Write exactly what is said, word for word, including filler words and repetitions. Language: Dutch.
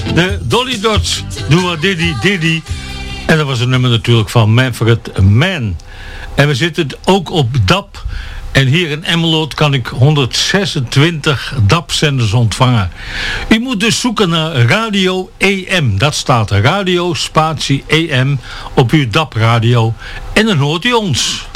De Dolly Dots, Doe maar Diddy Diddy. En dat was een nummer natuurlijk van Manfred Mann. En we zitten ook op D A B. En hier in Emmeloord kan ik honderdzesentwintig D A B-zenders ontvangen. U moet dus zoeken naar Radio E M. Dat staat Radio Spatie E M op uw D A B-radio. En dan hoort u ons.